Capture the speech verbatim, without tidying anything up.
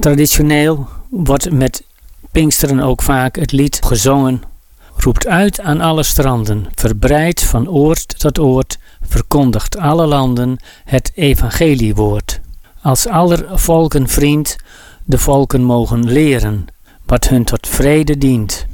Traditioneel wordt met Pinksteren ook vaak het lied gezongen. Roept uit aan alle stranden, verbreidt van oord tot oord, verkondigt alle landen het evangeliewoord. Als aller volken vriend, de volken mogen leren, wat hun tot vrede dient.